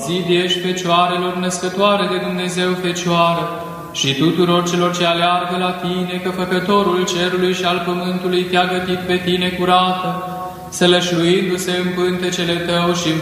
Zid ești Fecioarelor, născătoare de Dumnezeu Fecioară, și tuturor celor ce aleargă la tine, că Făcătorul cerului și al pământului te-a gătit pe tine curată, sălășluindu-se în pântecele tău și